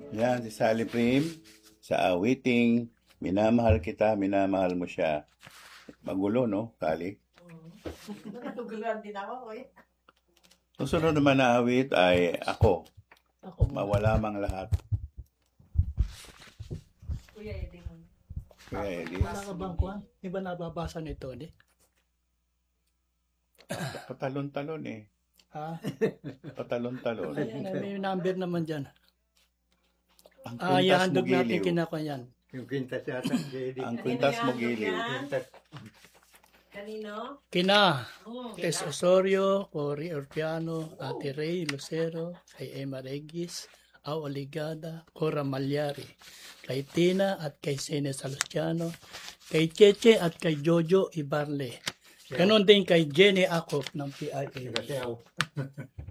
Yan, si Sally Prim sa awiting Minamahal Kita, Minamahal Mo Siya. Magulo, no, Sally? Naguguluhan din ako, kuya. Susunod naman na awit ay Ako, Ako muna. Mawala Mang Lahat. Kuya, eding mo. Kuya Eli, Wala ka bang kuhan? Di ba nababasa nito, di? patalon-talon eh. Ha? Patalon-talon. May number naman dyan. Ang kwintas mo Ihandog natin giliw. kinakanyan. Yung quintas yata, JD. Ang kwintas mo giliw. Quintas. Kanino? Kina, Mm. Tess Osorio, Cory Orpiano, Ate Ray Lucero, kay Emma Regis, Au Oligada, Cora Malyari, kay Tina at kay Sene Salustiano, kay Cheche at kay Jojo Ibarle. Ganon din kay Jenny Akop ng PIA. Kasi ako.